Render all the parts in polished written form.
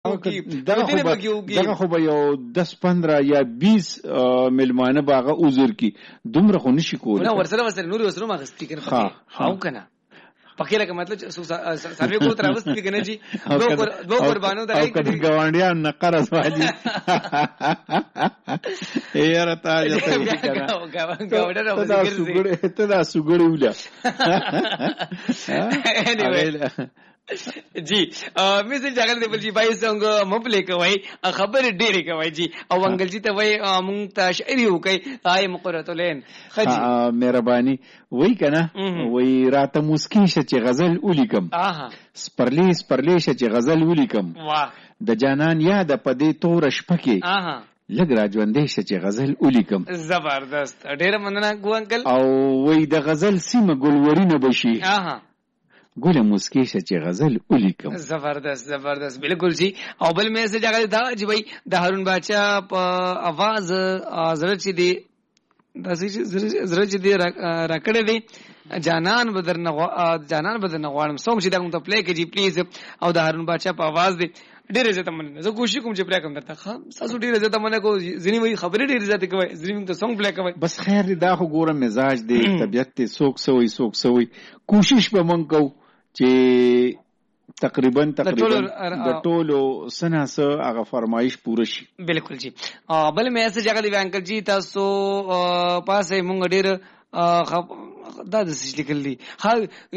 کی دغه خو به یو 10-15 یا 20 ملمانه باغه عذر کی دومره خو نشي کولای نو ورسره نور وسره ما غستی کنه او کنه پکې لکه مطلب سروې کو تر اوس کې نه جی دو قربانو ته او کدي ګاونډیان نه قرض واجی یاره تا یته ګاونډر ته دا سګړې ولا جی میسج جاګل دی بل جی بھائی څنګه مبلې کوي خبر ډېرې کوي جی او انګل جی ته وای مونږ ته شعر یو کوي آی مقرتولین خجی مهرباني وای کنه وای راته مسکی شه چې غزل ولیکم سپرلی شه چې غزل ولیکم واه د جانان یاد پدې تور شپکه لګ را ژوندې شه چې غزل ولیکم زبردست ډېر مننه ګو انکل او وای د غزل سیمه ګلورینه بشي ګوله مسکی شه چې غزل ولیکم زبردست بالکل جی او بل مې څه جګړه دا چې وای د هارون بادشاہ په आवाज زړه چې دی زړه چې دی راکړې دی جانان بدر نغواړم سوم چې دا کوم ته پلی کې جی پلیز او د هارون بادشاہ په आवाज دی ډېر زه تمنه زه کوشش کوم چې پلی کوم درته تاسو ډېر زه تمنه کو ځینی وی خبرې ډېر زیات کوي ځینی ته سونګ پلی کوي بس خیر دی دا خو ګوره مزاج دی طبيعت ته سوک سوي کوشش به مونږ کو چې تقریبا د ټولو سناسه هغه فرمایش پوره شي بالکل جی بل مې اسه جګړه دی انکل جی تاسو پاسه مونږ ډېر دا د سې لیکل دي ها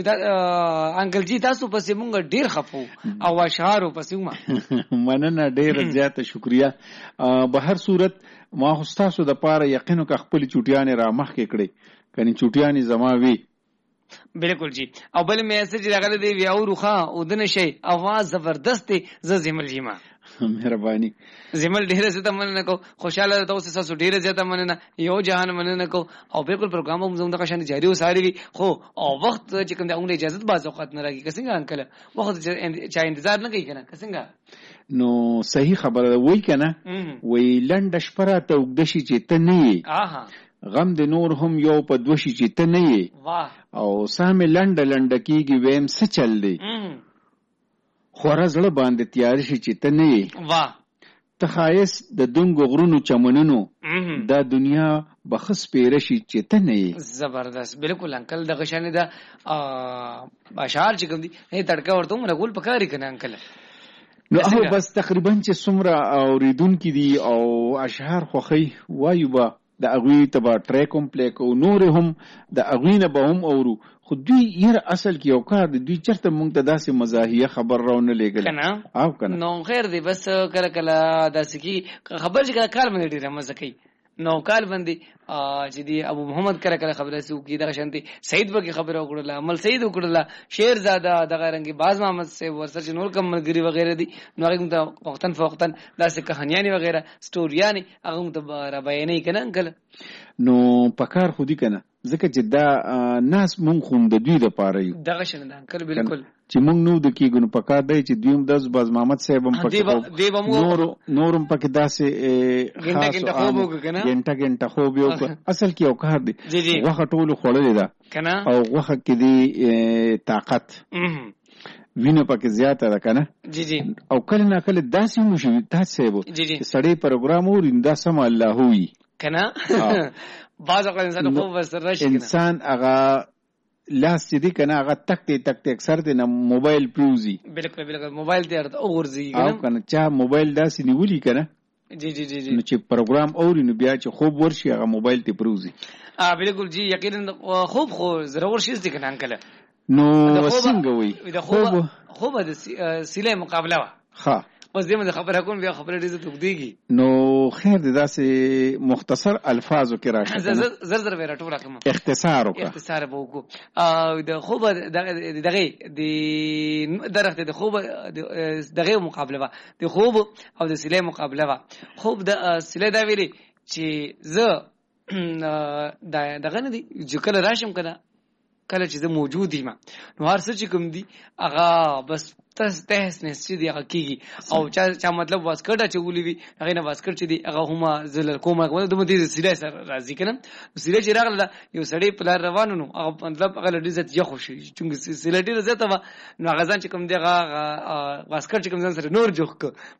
انکل جی تاسو پسې مونږ ډېر خپو او اشعار پسې ما مننه ډېر زیاته شکریا به هر صورت ما خو تاسو د پاره یقینو کا خپل چوټیانې را مخ کې کړې کني چوټیانې زما وی بالکل جی او بل میسج راغلی دی وی او روخه او دنه شي आवाज زبردست دی زمل جیما مهرباني زمل ډیره زته مننه کو خوشاله تاسو ډیره زته مننه یو جهان مننه کو او بالکل پروګرام هم زموږ د شان جاری وساري وي خو او وخت چې کوم د اونې اجازه باز وخت نه راګي کسنګ انکل وخت چا انتظار نه کوي کنه کسنګ نو صحیح خبره وای کنه وای لنډ شپره ته وګدشي چې ته نه غم د نور هم یو په دوشي چې ته نه یې او سامې لنډ کیږي ویم څه چل دی خورا زړه باندې تیار شي چې ته نه یې ته خایس د دنګو غرونو چمنونو دا دنیا بخس پیره شي چې ته نه یې زبردست بالکل انکل دغه شان دا اشعار چې کوم دي تړکا ورته موږ ګول پکاري کنه انکل نو هغه بس تقریبا چې څومره اوریدونکو دي او اشعار خوخي وایو با د اغوی تبا ټریکوم پلیک او نور هم د اغوینه به هم اورو خو دوی یې اصل کې یو کار دوی چرته مونږ ته داسې مزاحیه خبر راونه لګل او کنه نو خیر دی بس کله داسې کی خبر چې کار باندې ډیره مزه کوي نو کال باندې چې دی ابو محمد کله خبره سو کی دغه شانتي سعید بګي خبره وکړه عمل سعید وکړه شیر زاده دغه رنگي باز محمد سے ورسره نور کم ملګری وغیرہ دي نو هغه ته وختن فوختن داسې کہانیانی وغیرہ سټوریانی هغه ته را بیانې کنه انکل نو پکار خودي کنه ځکه چې دا ناس مونږ خوم د دوی د پاره یو دغه شنه ده انکل بالکل چې مونږ نو د کیګونو پکار دی چې دویم د باز محمد صاحب هم پکې نورم پکې داسې ګنټه خوب وکنه ګنټه خوب یو اصل کې یو کار دی وخت ټول خړلې ده کنه او وخت کې دی طاقت وینه پکې زیاته ده کنه جی او کله نه کله داسې مو تاسو سړی پروګرام وریندا سم الله وي کنه بعض اوقات انسان خو ورسره راشي انسان هغه لاس چې دی کنه هغه تک اکثر دی نه موبایل پروزي بالکل موبایل ته اورځي او کنه چا موبایل داسې نیولي کنه جی نو چې پروګرام اوري نو بیا چې خوب ورشي هغه موبایل ته پروزي بالکل جی یقینا خوب خو ضرور شي ځکه انکل نو څنګه وي خوب د سیله مقابله ها اوس دې مده خبره کوم بیا خبره دې ته وګديږي نو خیر دې داسې مختصر الفاظو کې راشي زر به راټول راکم اختصار به وکړو د خوب دغه درخت د خوب دغه مقابله د خوب او د سیله مقابله خوب د سیله دا ویلي چې زه دغه نه دي چې کله راشم کله چې زه موجود یم نو هر څه چې کوم دي هغه بس تاسو نه چې دی هغه کیږي او چا مطلب واسکټه چې ولي وي هغه نه واسکټ چې دی هغه هم زلل کومه د مدې سیده سره راځي کنه سیده چې راغله یو سړی په لار روانو نو هغه مطلب هغه ډیر زیات یخ شي چې سیده ډیر زیات نو هغه ځان چې کوم دی هغه واسکټ چې کوم ځان سره نور جوخ